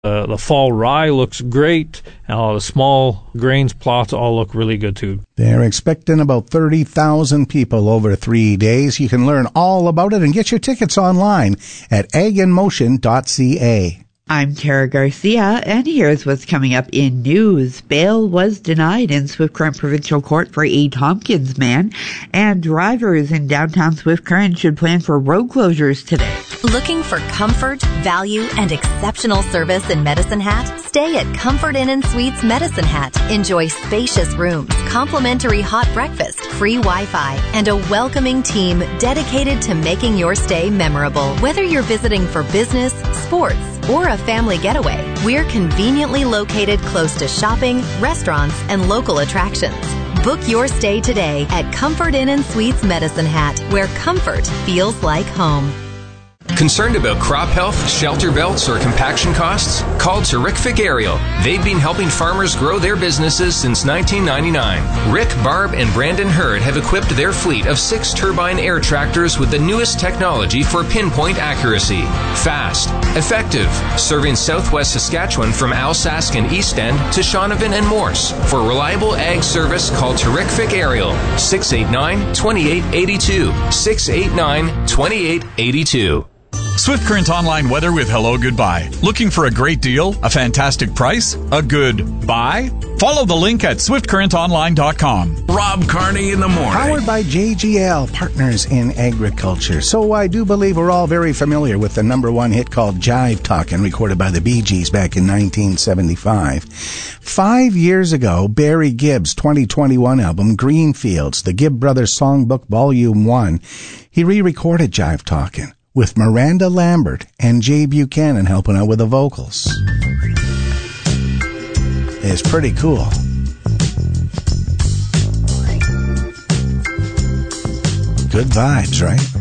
The fall rye looks great. The small grains plots all look really good too. They're expecting about 30,000 people over 3 days. You can learn all about it and get your tickets online at aginmotion.ca. I'm Tara Garcia, and here's what's coming up in news. Bail was denied in Swift Current Provincial Court for a Tompkins man, and drivers in downtown Swift Current should plan for road closures today. Looking for comfort, value, and exceptional service in Medicine Hat? Stay at Comfort Inn & Suites Medicine Hat. Enjoy spacious rooms, complimentary hot breakfast, free Wi-Fi, and a welcoming team dedicated to making your stay memorable. Whether you're visiting for business, sports, or a family getaway, we're conveniently located close to shopping, restaurants, and local attractions. Book your stay today at Comfort Inn & Suites Medicine Hat, where comfort feels like home. Concerned about crop health, shelter belts, or compaction costs? Call Terrific Aerial. They've been helping farmers grow their businesses since 1999. Rick, Barb, and Brandon Hurd have equipped their fleet of 6 turbine air tractors with the newest technology for pinpoint accuracy. Fast, effective, serving southwest Saskatchewan from Alsace and East End to Shaunavon and Morse. For reliable ag service, call Terrific Aerial. 689-2882. 689-2882. Swift Current Online weather with Hello Goodbye. Looking for a great deal? A fantastic price? A good buy? Follow the link at swiftcurrentonline.com. Rob Carney in the morning. Powered by JGL, Partners in Agriculture. So I do believe we're all very familiar with the number one hit called Jive Talkin', recorded by the Bee Gees back in 1975. 5 years ago, Barry Gibb's 2021 album, Greenfields, the Gibb Brothers Songbook Volume 1, he re-recorded Jive Talkin', with Miranda Lambert and Jay Buchanan helping out with the vocals. It's pretty cool. Good vibes, right?